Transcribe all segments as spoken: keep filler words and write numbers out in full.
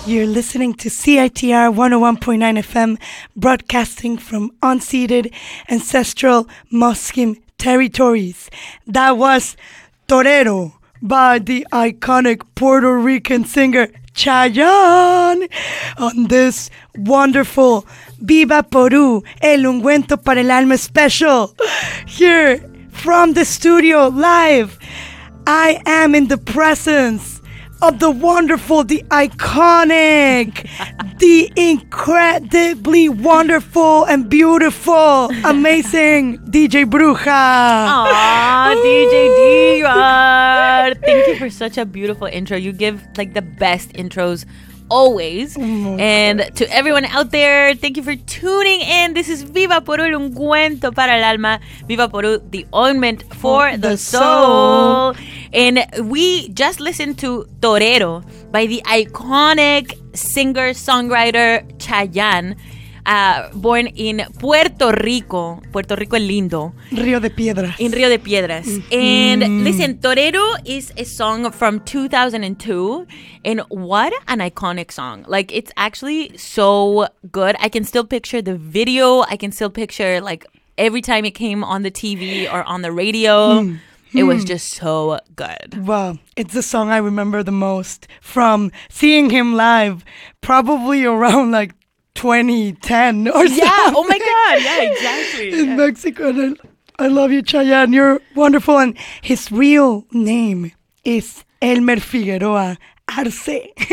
You're listening to C I T R one oh one point nine F M, broadcasting from unceded ancestral Musqueam territories. That was Torero by the iconic Puerto Rican singer Chayanne on this wonderful Viva Porú, el ungüento para el alma special. Here from the studio live, I am in the presence of the wonderful, the iconic, the incredibly wonderful and beautiful, amazing D J Bruja. Aww, D J Diva. Thank you for such a beautiful intro. You give like the best intros always. Oh, and God. To everyone out there, thank you for tuning in. This is Viva Porú, el ungüento para el alma. Viva Porú, the ointment for oh, the, the soul. soul. And we just listened to Torero by the iconic singer-songwriter Chayanne, uh, born in Puerto Rico. Puerto Rico es lindo. Río de Piedras. In Río de Piedras. Mm-hmm. And listen, Torero is a song from two thousand two. And what an iconic song. Like, it's actually so good. I can still picture the video. I can still picture, like, every time it came on the T V or on the radio. Mm. It was just so good. Wow. It's the song I remember the most from seeing him live, probably around like twenty ten or something. Yeah, oh my God. Yeah, exactly. In yeah. Mexico. And I, I love you, Chayanne. You're wonderful. And his real name is Elmer Figueroa Arce.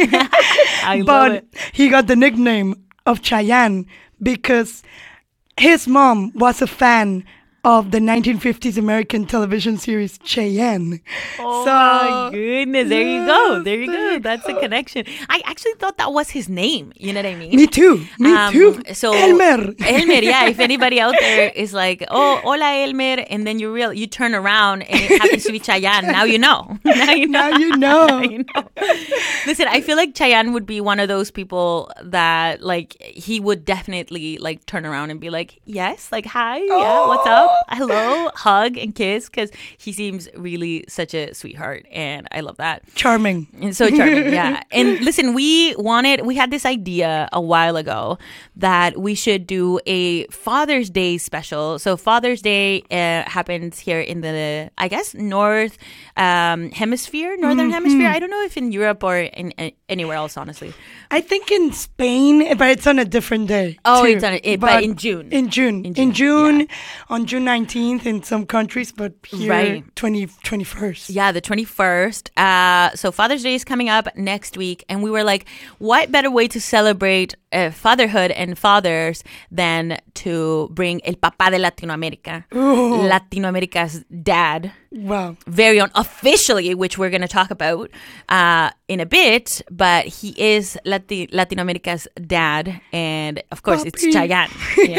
I but love it. He got the nickname of Chayanne because his mom was a fan of the nineteen fifties American television series Cheyenne. Oh, so, my goodness. There you go. There you go. That's a connection. I actually thought that was his name. You know what I mean? Me too. Me um, too. So Elmer. Elmer, yeah. If anybody out there is like, oh, hola, Elmer, and then you real, you turn around and it happens to be Chayanne, now you know. Now you know. Now you know. Now you know. Listen, I feel like Chayanne would be one of those people that, like, he would definitely, like, turn around and be like, yes, like, hi, yeah, oh. what's up? Hello, hug and kiss, because he seems really such a sweetheart, and I love that. Charming. And so charming, yeah. And listen, we wanted, we had this idea a while ago that we should do a Father's Day special. So Father's Day uh, happens here in the, I guess, North um, Hemisphere, Northern mm-hmm. Hemisphere. I don't know if in Europe or in, in anywhere else, honestly. I think in Spain, but it's on a different day. Oh, too. it's on a, but, but in June. In June. In June. In June yeah. On June nineteenth in some countries, but here right. twenty, twenty-first. Yeah, the twenty-first. Uh, so Father's Day is coming up next week. And we were like, what better way to celebrate uh, fatherhood and fathers than to bring El Papá de Latinoamérica, Ooh. Latinoamerica's dad. Wow. Very unofficially, which we're going to talk about uh, in a bit, but he is Lati- Latinoamerica's dad, and of course, Papi. It's Chayanne, you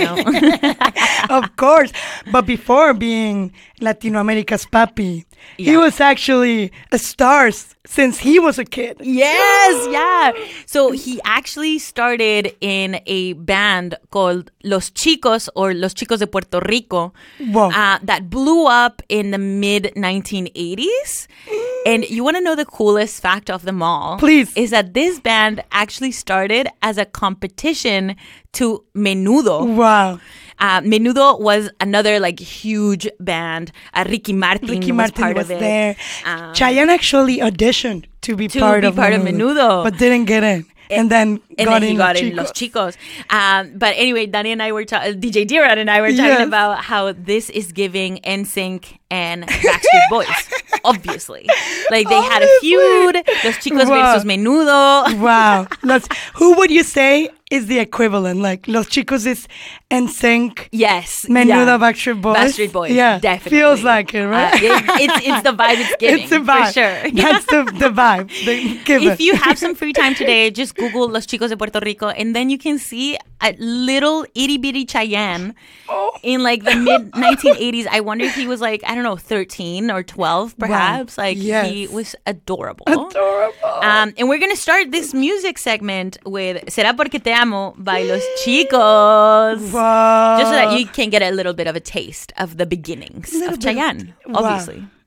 know? Of course. But before being Latinoamerica's papi, yeah. he was actually a star since he was a kid. Yes, yeah. So he actually started in a band called Los Chicos, or Los Chicos de Puerto Rico, uh, that blew up in the mid nineteen eighties. And you want to know the coolest fact of them all? Please. Is that this band actually started as a competition to Menudo. Wow. Uh, Menudo was another like huge band. Uh, Ricky Martin Ricky was Martin part was of it. there. Um, Chayanne actually auditioned to be to part, be of, part Menudo, of Menudo, but didn't get in. And then and got then he in got Los in Chicos. Los Chicos. Um, but anyway, Danny and I were talking, D J Diran and I were talking yes. about how this is giving N Sync and Backstreet Boys, obviously. Like they had a feud. Los Chicos wow. versus Menudo. Wow. Let's, who would you say is the equivalent? Like Los Chicos is N Sync. Yes. Menudo, yeah. Backstreet Boys. Backstreet Boys. Yeah. Definitely. Feels like it, right? Uh, it, it's, it's the vibe it's giving. It's the vibe. For sure. That's the, the vibe. They give If it. you have some free time today, just Google Los Chicos de Puerto Rico, and then you can see a little itty bitty Chayanne oh. in like the mid nineteen eighties. I wonder if he was like, I don't know, thirteen or twelve, perhaps. Wow. Like yes. he was adorable. Adorable. Um, and we're going to start this music segment with Será Porque Te Amo by Los Chicos. Wow. Just so that you can get a little bit of a taste of the beginnings of Chayanne, wow. obviously.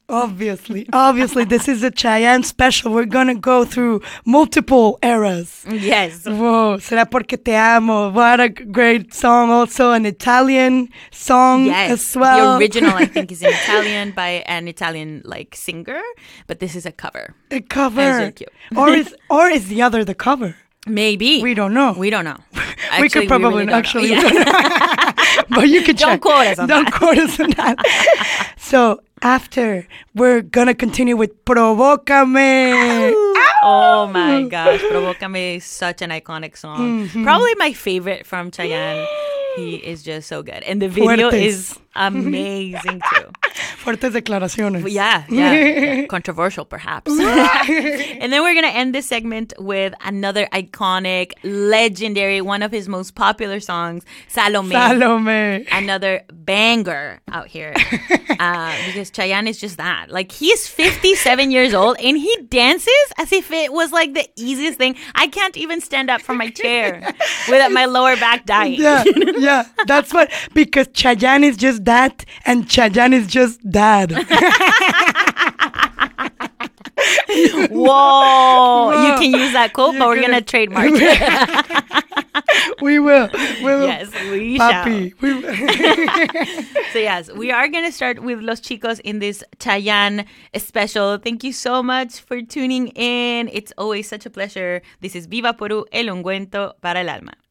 Obviously, obviously, this is a Chayanne special. We're gonna go through multiple eras. Yes. Whoa, será porque te amo. What a great song. Also an Italian song Yes. as well. The original, I think, is in Italian by an Italian like singer, but this is a cover. A cover. That's so cute. or is or is the other the cover? Maybe. We don't know. We don't know. Actually, we could probably really don't actually, know. Yeah. but you could Don't check. quote us on Don't that. quote us on that. So after we're gonna continue with Provócame. Oh my gosh, Provócame is such an iconic song. Mm-hmm. Probably my favorite from Chayanne. He is just so good. And the video Fuertes. is amazing too. Fuertes declaraciones. Yeah, yeah, yeah. Controversial perhaps. And then we're going to end this segment with another iconic, legendary, one of his most popular songs, Salome. Salome. Another banger out here. Uh, because Chayanne is just that. Like, he's fifty-seven years old and he dances as if it was like the easiest thing. I can't even stand up from my chair without my lower back dying. Yeah, yeah. That's what, because Chayanne is just that and Chayanne is just dad. Whoa. You can use that quote, You're but we're gonna- going to trademark it. We will. We will. Yes, we Papi. shall. We will. So yes, we are going to start with Los Chicos in this Chayanne special. Thank you so much for tuning in. It's always such a pleasure. This is Viva Peru, el ungüento para el alma.